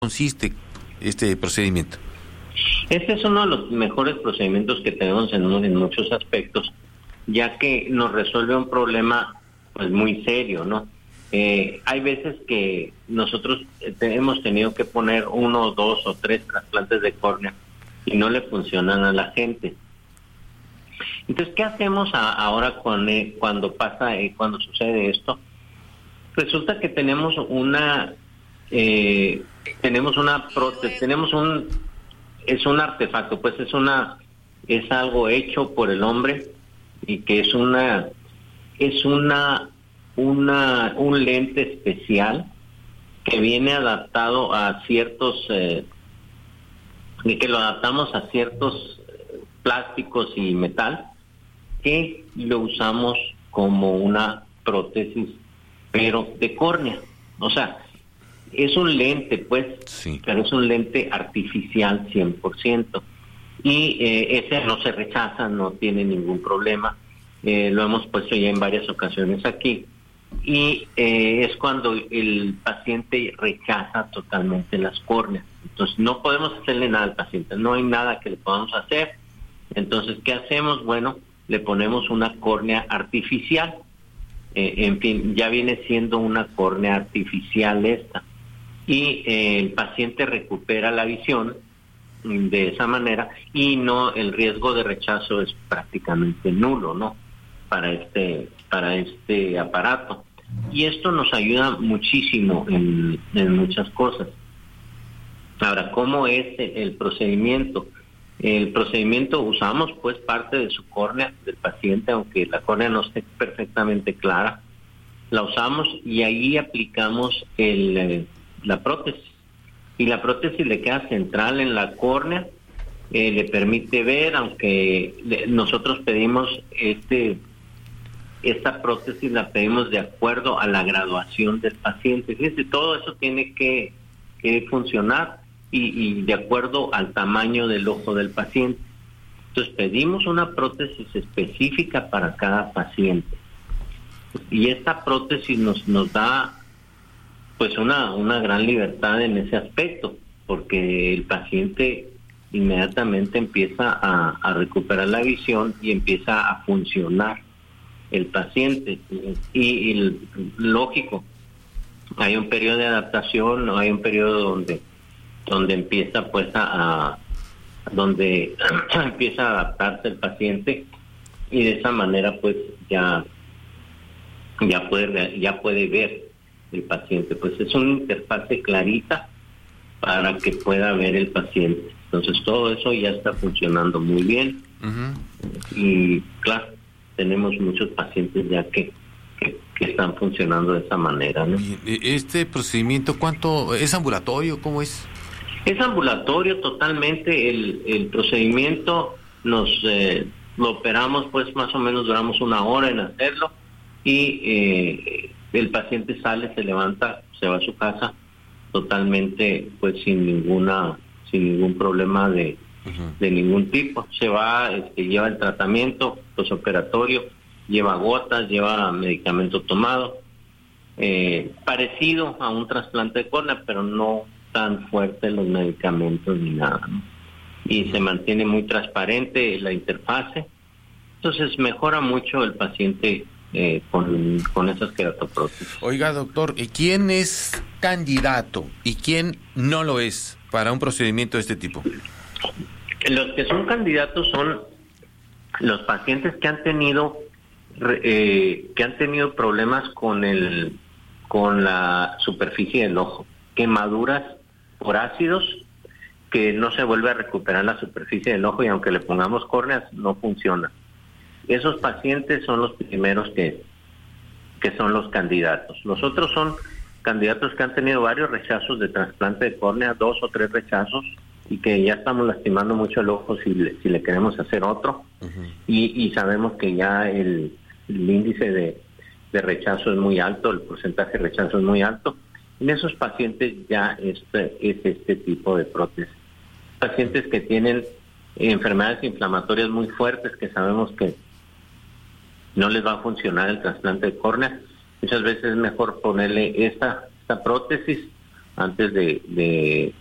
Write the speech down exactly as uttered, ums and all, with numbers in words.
consiste este procedimiento? Este es uno de los mejores procedimientos que tenemos en, en muchos aspectos, ya que nos resuelve un problema pues muy serio, ¿no? Eh, hay veces que nosotros te, hemos tenido que poner uno, dos o tres trasplantes de córnea y no le funcionan a la gente. Entonces, ¿qué hacemos a, ahora con, eh, cuando pasa, eh, cuando sucede esto? Resulta que tenemos una, eh, tenemos una prótesis, tenemos un, es un artefacto, pues es una, es algo hecho por el hombre y que es una, es una, una, un lente especial que viene adaptado a ciertos, eh, y que lo adaptamos a ciertos plásticos y metal, que lo usamos como una prótesis, pero de córnea. O sea, es un lente, pues, sí, pero es un lente artificial cien por ciento. Y eh, ese no se rechaza, no tiene ningún problema. Eh, lo hemos puesto ya en varias ocasiones aquí. Y eh, es cuando el paciente rechaza totalmente las córneas. Entonces, no podemos hacerle nada al paciente, no hay nada que le podamos hacer. Entonces, ¿qué hacemos? Bueno, le ponemos una córnea artificial. Eh, en fin, ya viene siendo una córnea artificial esta. Y eh, el paciente recupera la visión de esa manera y no, el riesgo de rechazo es prácticamente nulo, ¿no? Para este, para este aparato. Y esto nos ayuda muchísimo en, en muchas cosas. Ahora, ¿cómo es el, el procedimiento? El procedimiento, usamos pues parte de su córnea del paciente, aunque la córnea no esté perfectamente clara, la usamos y ahí aplicamos el, eh, la prótesis. Y la prótesis le queda central en la córnea, eh, le permite ver, aunque le, nosotros pedimos este esta prótesis la pedimos de acuerdo a la graduación del paciente. Fíjense, todo eso tiene que, que funcionar. Y, y de acuerdo al tamaño del ojo del paciente. Entonces pedimos una prótesis específica para cada paciente. Y esta prótesis nos, nos da pues una, una gran libertad en ese aspecto, porque el paciente inmediatamente empieza a, a recuperar la visión y empieza a funcionar el paciente. Y, y el, lógico, hay un periodo de adaptación, hay un periodo donde donde empieza pues a, a donde empieza a adaptarse el paciente y de esa manera pues ya ya puede ya puede ver el paciente, pues es una interfase clarita para que pueda ver el paciente. Entonces todo eso ya está funcionando muy bien. Uh-huh. Y claro, tenemos muchos pacientes ya que Que, que están funcionando de esa manera, ¿no? Este procedimiento, ¿cuánto es ambulatorio? ¿Cómo es? Es ambulatorio totalmente. El, el procedimiento nos eh, lo operamos, pues más o menos duramos una hora en hacerlo y eh, el paciente sale, se levanta, se va a su casa totalmente, pues sin ninguna, sin ningún problema de, uh-huh. de ningún tipo. Se va, este, lleva el tratamiento posoperatorio, lleva gotas, lleva medicamento tomado, eh, parecido a un trasplante de córnea, pero no tan fuerte los medicamentos ni nada, ¿no? Y se mantiene muy transparente la interfase, entonces mejora mucho el paciente eh, con, con esas queratoprótesis. Oiga, doctor, ¿quién es candidato y quién no lo es para un procedimiento de este tipo? Los que son candidatos son los pacientes que han tenido eh, que han tenido problemas con el con la superficie del ojo, quemaduras por ácidos, que no se vuelve a recuperar la superficie del ojo y aunque le pongamos córneas no funciona. Esos pacientes son los primeros que, que son los candidatos. Los otros son candidatos que han tenido varios rechazos de trasplante de córnea, dos o tres rechazos, y que ya estamos lastimando mucho el ojo si le, si le queremos hacer otro. Uh-huh. y, y sabemos que ya el, el índice de, de rechazo es muy alto, el porcentaje de rechazo es muy alto. En esos pacientes ya este, es este tipo de prótesis. Pacientes que tienen enfermedades inflamatorias muy fuertes, que sabemos que no les va a funcionar el trasplante de córnea, muchas veces es mejor ponerle esta, esta prótesis antes de, de